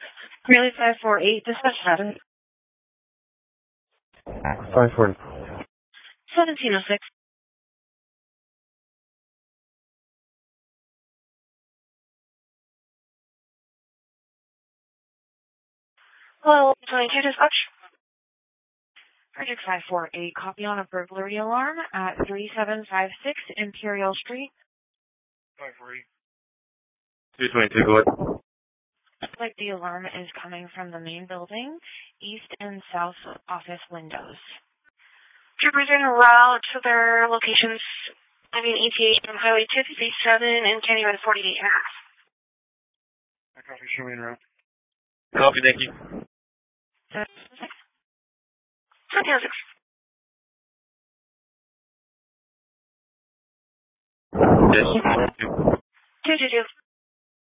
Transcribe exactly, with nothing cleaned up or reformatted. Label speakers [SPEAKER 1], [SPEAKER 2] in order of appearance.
[SPEAKER 1] Really five four eight, dispatch seven.
[SPEAKER 2] five four.
[SPEAKER 1] seventeen oh six. Hello, twenty-two dispatch. Project five four eight, copy on a burglary alarm at three seven five six Imperial Street.
[SPEAKER 2] five four eight. two twenty-two, go ahead.
[SPEAKER 1] Looks like the alarm is coming from the main building, east and south office windows. Troopers are en route to their locations, I mean E T A on Highway two fifty-seven and County Road forty-eight and a half.
[SPEAKER 2] I copy, show me en route. Copy, thank you.
[SPEAKER 1] seventeen oh six.
[SPEAKER 2] Yes.
[SPEAKER 1] two two two.